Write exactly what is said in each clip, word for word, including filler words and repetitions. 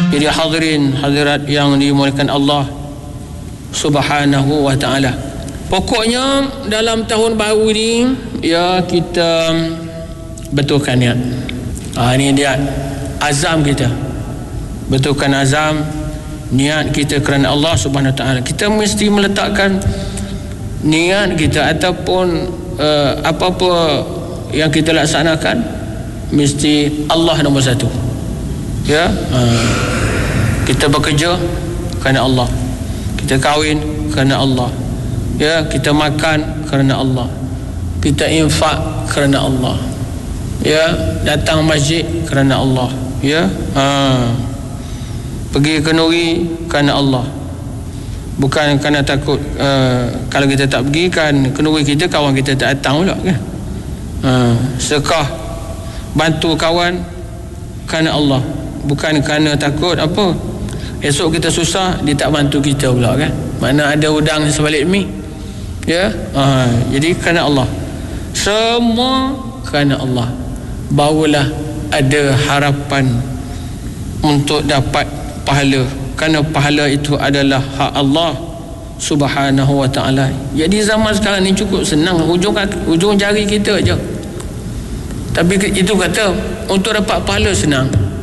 Jadi hadirin hadirat yang dimuliakan Allah Subhanahu wa ta'ala, pokoknya dalam tahun baru ini ya kita betulkan niat. Ha, ini dia azam kita, betulkan azam niat kita kerana Allah Subhanahu wa ta'ala. Kita mesti meletakkan niat kita ataupun uh, apa-apa yang kita laksanakan mesti Allah nombor satu. Ya, uh, kita bekerja kerana Allah, kita kahwin kerana Allah, ya, kita makan kerana Allah, kita infak kerana Allah, ya, datang masjid kerana Allah, ya, ha, pergi ke nuri kerana Allah, bukan kerana takut uh, kalau kita tak pergi kan ke nuri kita, kawan kita tak datang pula kan. Ha, sedekah bantu kawan kerana Allah, bukan kerana takut apa esok kita susah dia tak bantu kita pula kan, mana ada udang sebalik mi, ya, ha, jadi kerana Allah, semua kerana Allah, barulah ada harapan untuk dapat pahala, kerana pahala itu adalah hak Allah Subhanahu wa ta'ala. Jadi zaman sekarang ni cukup senang, ujung ujung jari kita je. Tapi itu kata untuk dapat pahala senang,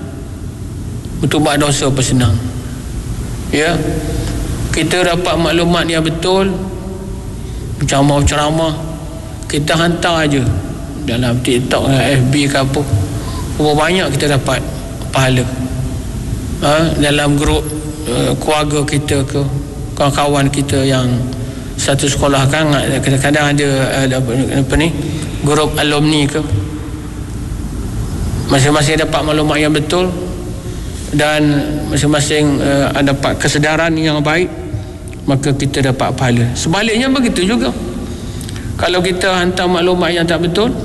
untuk buat dosa apa senang. Ya, kita dapat maklumat yang betul, ceramah-ceramah kita hantar aja dalam TikTok, F B ke apa, berapa banyak kita dapat pahala. Ha, dalam grup uh, keluarga kita ke kawan-kawan kita yang satu sekolah kan, kadang-kadang ada, ada apa, apa ni, grup alumni ke, masing-masing dapat maklumat yang betul dan masing-masing uh, dapat kesedaran yang baik, maka kita dapat pahala. Sebaliknya begitu juga, kalau kita hantar maklumat yang tak betul,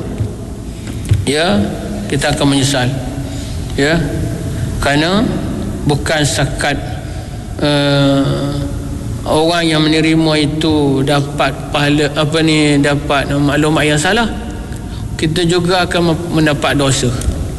ya, kita akan menyesal, ya, kerana bukan sekat uh, orang yang menerima itu dapat pahala apa ni, dapat maklumat yang salah, kita juga akan mendapat dosa.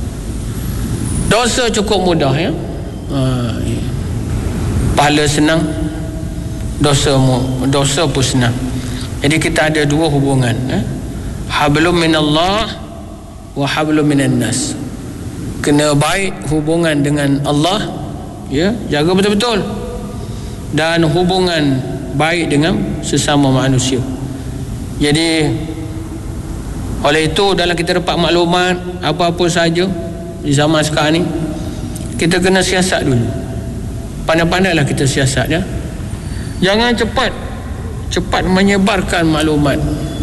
Dosa cukup mudah, ya, uh, pahala senang, dosa dosa pun senang. Jadi kita ada dua hubungan, eh? Hablum minallah wa hablum minan nas. Kena baik hubungan dengan Allah, ya, jaga betul-betul, dan hubungan baik dengan sesama manusia. Jadi oleh itu dalam kita dapat maklumat apa-apa saja di zaman sekarang ni, kita kena siasat dulu. Pandai-pandailah kita siasat, ya. Jangan cepat cepat menyebarkan maklumat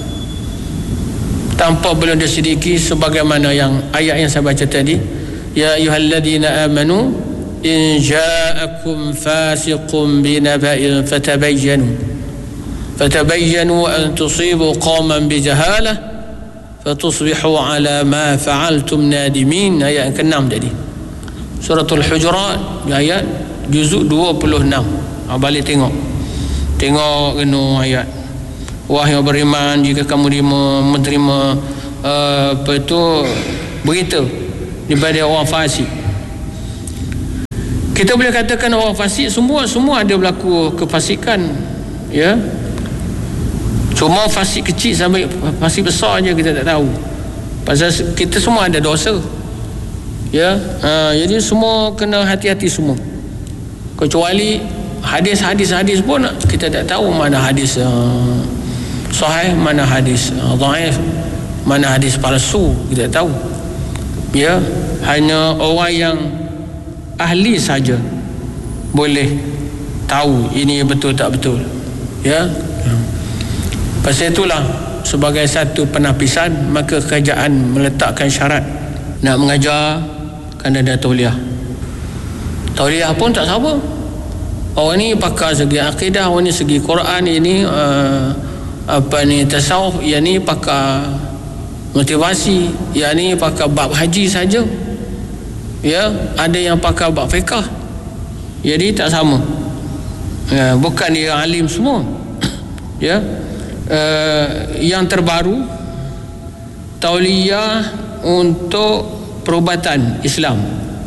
tanpa belum disediki, sebagaimana yang ayat yang saya baca tadi, ya ayyuhalladzina amanu in ja'akum fasiqun binaba'in fatabayyanu fatabayyanu an tusibu qauman bijahalah fatusbihu ala ma fa'altum nadimin. Ayat yang keenam tadi, suratul Hujurat, ayat juzuk dua puluh enam. Ha, balik tengok tengok kena ayat, wahai yang beriman, jika kamu menerima uh, apa itu berita daripada orang fasik. Kita boleh katakan orang fasik semua semua ada berlaku kefasikan, ya, cuma fasik kecil sampai fasik besar je kita tak tahu, pasal kita semua ada dosa, ya. Ha, jadi semua kena hati-hati semua, kecuali hadis-hadis hadis pun kita tak tahu mana hadis uh, sahih, mana hadis uh, dhaif, mana hadis palsu, kita tak tahu, ya. Hanya orang yang ahli saja boleh tahu ini betul tak betul, ya. Pasal itulah sebagai satu penapisan, maka kerajaan meletakkan syarat nak mengajar kena ada tauliah. Tauliah pun tak sama, orang ni pakar segi akidah, orang ni segi Quran, ini uh, apa ni tasawuf, yang ni pakar motivasi, yang ni pakar bab haji saja, ya. Ada yang pakar bab fiqh, jadi tak sama, ya, bukan dia alim semua, ya. Uh, yang terbaru tauliah untuk perubatan Islam,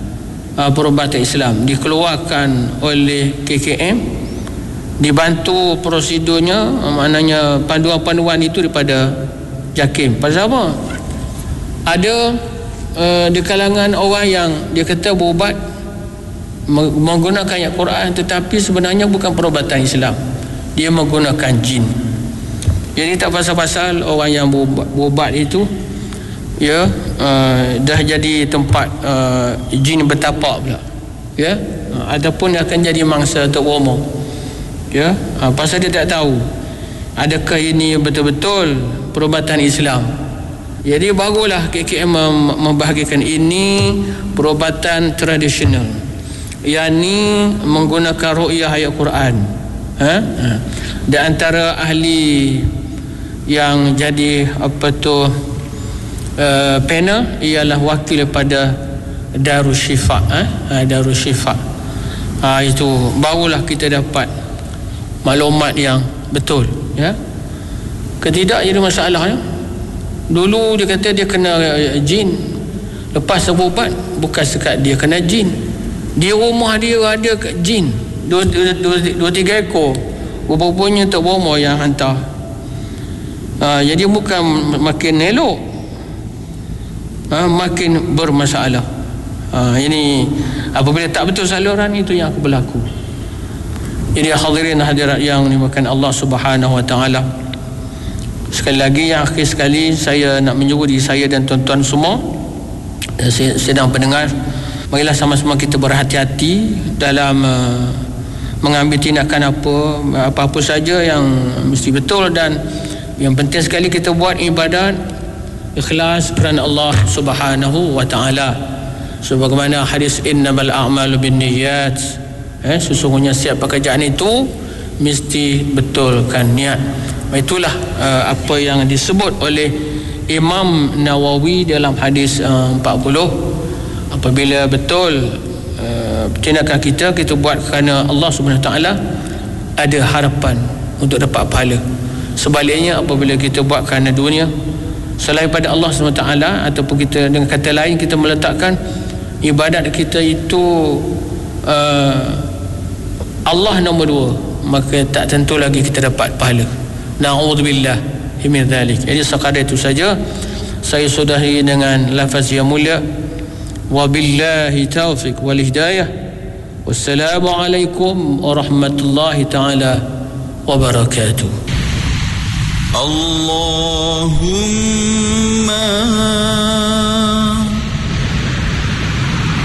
uh, perubatan Islam dikeluarkan oleh K K M, dibantu prosedurnya, maknanya panduan-panduan itu daripada JAKIM. Pasal apa? Ada uh, di kalangan orang yang dia kata berubat menggunakan ayat Quran, tetapi sebenarnya bukan perubatan Islam, dia menggunakan jin. Jadi tak pasal-pasal orang yang berubat, berubat itu ya uh, dah jadi tempat uh, jin bertapak pula, ya, uh, ataupun akan jadi mangsa untuk bomoh, ya, uh, pasal dia tak tahu adakah ini betul-betul perubatan Islam. Jadi barulah K K M membahagikan ini perubatan tradisional, yakni menggunakan ru'yah ayat Quran. Ha? Ha. Di antara ahli yang jadi apa tu uh, panel ialah wakil daripada Darus Syifa, ha? Ha, Darus Syifa. Ha, itu barulah kita dapat maklumat yang betul, ya. Ketidak jadi masalahnya. Dulu dia kata dia kena jin, lepas berubat bukan sekat dia kena jin, di rumah dia ada jin dua, dua, dua, dua tiga ekor, rupanya Tok Bomo yang hantar. Ha, jadi bukan makin elok, ha, makin bermasalah. Ha, ini apabila tak betul saluran itu yang akan berlaku. Jadi hadirin hadirat yang dimuliakan Allah Subhanahu Wa Taala, sekali lagi yang akhir sekali saya nak menyuruh diri saya dan tuan-tuan semua sedang pendengar, marilah sama-sama kita berhati-hati dalam uh, mengambil tindakan apa apa-apa saja yang mesti betul, dan yang penting sekali kita buat ibadat ikhlas kerana Allah Subhanahu Wa Taala. Sebagaimana hadis innamal a'malu binniyat, eh sesungguhnya setiap pekerjaan itu mesti betulkan niat. Itulah uh, apa yang disebut oleh Imam Nawawi dalam hadis uh, empat puluh. Apabila betul uh, tindakan kita kita buat kerana Allah Subhanahu Wa Taala, ada harapan untuk dapat pahala. Sebaliknya apabila kita buat kerana dunia selain pada Allah Subhanahu Wa Taala, ataupun kita dengan kata lain kita meletakkan ibadat kita itu uh, Allah nombor dua, maka tak tentu lagi kita dapat pahala. Na'udzubillah min dzalik. Jadi sekadar itu saja saya sudahi dengan lafaz yang mulia, wabillahi taufiq wal hidayah. Wassalamualaikum warahmatullahi taala wabarakatuh. Allahumma